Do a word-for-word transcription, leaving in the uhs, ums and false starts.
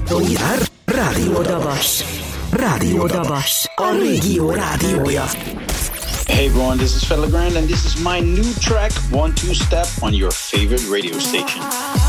Újjár Rádió Dabas. Rádió Dabas. A régió rádiója. Hey everyone, this is Fela Grand and this is my new track, One Two Step, on your favorite radio station.